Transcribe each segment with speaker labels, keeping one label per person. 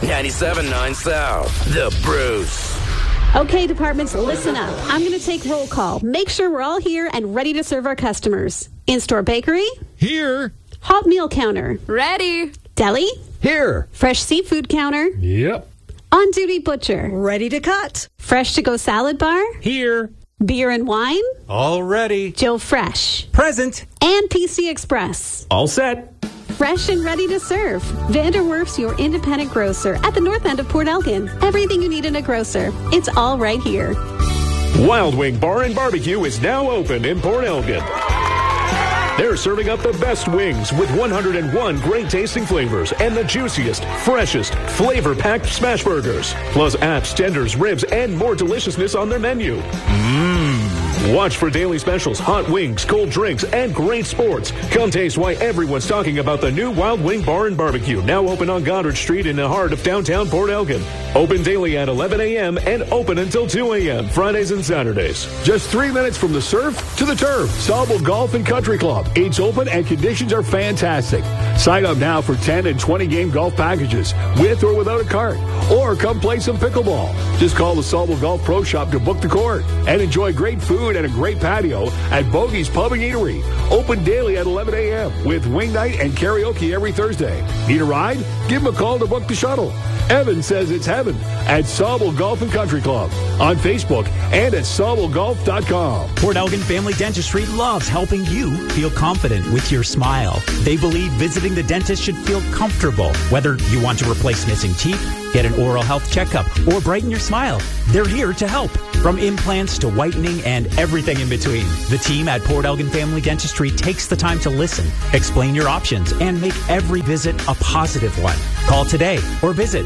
Speaker 1: 97.9 South, The Bruce.
Speaker 2: Okay, departments, listen up. I'm going to take roll call. Make sure we're all here and ready to serve our customers. In-store bakery?
Speaker 3: Here.
Speaker 2: Hot meal counter?
Speaker 4: Ready.
Speaker 2: Deli?
Speaker 3: Here.
Speaker 2: Fresh seafood counter?
Speaker 3: Yep.
Speaker 2: On-duty butcher?
Speaker 5: Ready to cut.
Speaker 2: Fresh to-go salad bar?
Speaker 3: Here.
Speaker 2: Beer and wine?
Speaker 6: All ready.
Speaker 2: Joe Fresh?
Speaker 6: Present.
Speaker 2: And PC Express?
Speaker 6: All set.
Speaker 2: Fresh and ready to serve. Vanderwerf's, your independent grocer at the north end of Port Elgin. Everything you need in a grocer. It's all right here.
Speaker 7: Wild Wing Bar and Barbecue is now open in Port Elgin. They're serving up the best wings with 101 great tasting flavors and the juiciest, freshest, flavor-packed smash burgers. Plus apps, tenders, ribs, and more deliciousness on their menu. Watch for daily specials, hot wings, cold drinks, and great sports. Come taste why everyone's talking about the new Wild Wing Bar and Barbecue, now open on Goddard Street in the heart of downtown Port Elgin. Open daily at 11 a.m. and open until 2 a.m. Fridays and Saturdays.
Speaker 3: Just 3 minutes from the surf to the turf. Sauble Golf and Country Club. It's open and conditions are fantastic. Sign up now for 10 and 20 game golf packages with or without a cart. Or come play some pickleball. Just call the Sauble Golf Pro Shop to book the court and enjoy great food and a great patio at Bogey's Pub and Eatery. Open daily at 11 a.m. with wing night and karaoke every Thursday. Need a ride? Give them a call to book the shuttle. Evan says it's heaven at Sauble Golf and Country Club on Facebook and at SaubleGolf.com.
Speaker 8: Port Elgin Family Dentistry loves helping you feel confident with your smile. They believe visiting the dentist should feel comfortable. Whether you want to replace missing teeth, get an oral health checkup, or brighten your smile, they're here to help. From implants to whitening and everything in between, the team at Port Elgin Family Dentistry takes the time to listen, explain your options, and make every visit a positive one. Call today or visit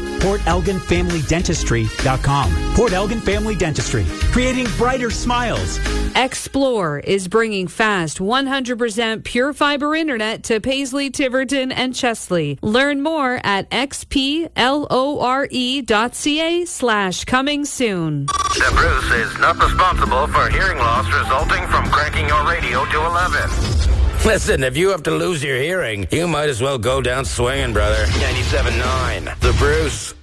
Speaker 8: PortElginFamilyDentistry.com. Port Elgin Family Dentistry, creating brighter smiles.
Speaker 4: Explore is bringing fast 100% pure fiber internet to Paisley, Tiverton, and Chesley. Learn more at xplore.ca/coming soon.
Speaker 1: The Bruce is not responsible for hearing loss resulting from cranking your radio to 11. Listen, if you have to lose your hearing, you might as well go down swinging, brother. 97.9, The Bruce.